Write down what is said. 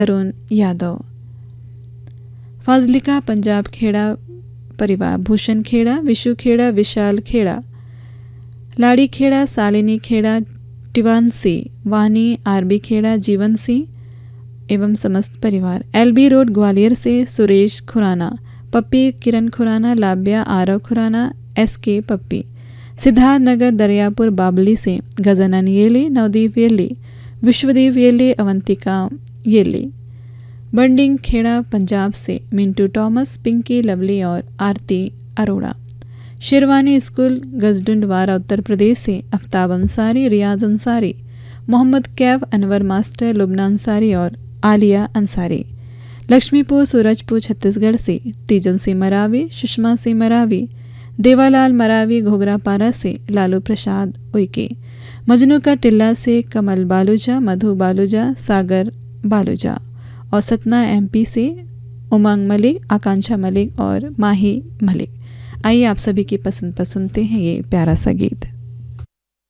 अरुण यादव। फाजिलिका पंजाब खेड़ा परिवार भूषण खेड़ा, विशु खेड़ा, विशाल खेड़ा, लाड़ी खेड़ा, सालिनी खेड़ा, टिवानसी, वानी, आरबी खेड़ा, जीवन सिंह एवं समस्त परिवार। एलबी रोड ग्वालियर से सुरेश खुराना, पप्पी किरण खुराना, लाब्या आरव खुराना, एसके पप्पी। सिद्धार्थ नगर दरियापुर बाबली से गजानन येली, नवदीप येली, विश्वदीप येली, अवंतिका येली। बंडिंग खेड़ा पंजाब से मिंटू टॉमस, पिंकी लवली और आरती अरोड़ा। शेरवानी स्कूल गजडुंडवारा उत्तर प्रदेश से आफ्ताब अंसारी, रियाज अंसारी, मोहम्मद कैफ, अनवर मास्टर, लुबना अंसारी और आलिया अंसारी। लक्ष्मीपुर सूरजपुर छत्तीसगढ़ से तीजन सिंह मरावी, सुषमा सिंह मरावी, देवालाल मरावी, घोगरापारा से लालू प्रसाद उइके। मजनू का टिल्ला से कमल बालूजा, मधु बालूजा, सागर बालूजा। और सतना एमपी से उमंग मलिक, आकांक्षा मलिक और माही मलिक। आइए आप सभी की पसंद पर सुनते हैं ये प्यारा सा गीत।